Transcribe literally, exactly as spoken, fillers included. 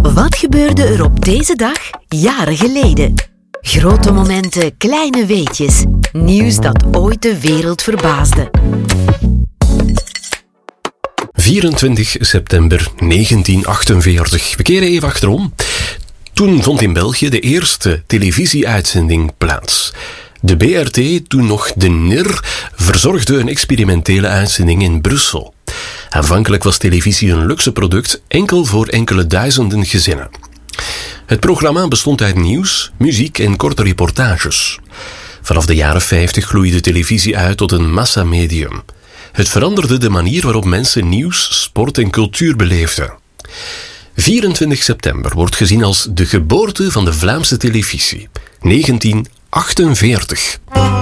Wat gebeurde er op deze dag jaren geleden? Grote momenten, kleine weetjes. Nieuws dat ooit de wereld verbaasde. vierentwintig september negentien achtenveertig. We keren even achterom. Toen vond in België de eerste televisieuitzending plaats. De B R T, toen nog de N I R, verzorgde een experimentele uitzending in Brussel. Aanvankelijk was televisie een luxe product, enkel voor enkele duizenden gezinnen. Het programma bestond uit nieuws, muziek en korte reportages. Vanaf de jaren vijftig groeide televisie uit tot een massamedium. Het veranderde de manier waarop mensen nieuws, sport en cultuur beleefden. vierentwintig september wordt gezien als de geboorte van de Vlaamse televisie. negentien achtenveertig.